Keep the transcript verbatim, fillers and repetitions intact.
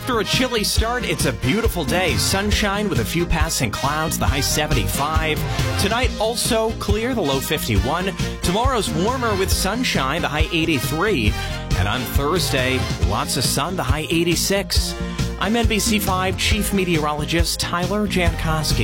After a chilly start, it's a beautiful day. Sunshine with a few passing clouds, the high seventy-five. Tonight also clear, the low fifty-one. Tomorrow's warmer with sunshine, the high eighty-three. And on Thursday, lots of sun, the high eighty-six. I'm N B C five Chief Meteorologist Tyler Jankowski.